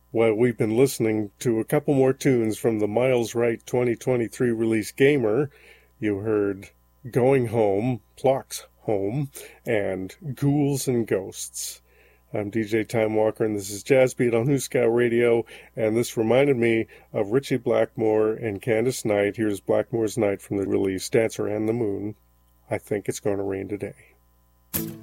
Well, we've been listening to a couple more tunes from the Miles Wright 2023 release Gamer. You heard Going Home, Plock's Home, and Ghouls and Ghosts. I'm DJ Time Walker, and this is Jazz Beat on Hooskow Radio, and this reminded me of Ritchie Blackmore and Candice Knight. Here's Blackmore's Night from the release Dancer and the Moon. I Think It's Gonna Rain Today.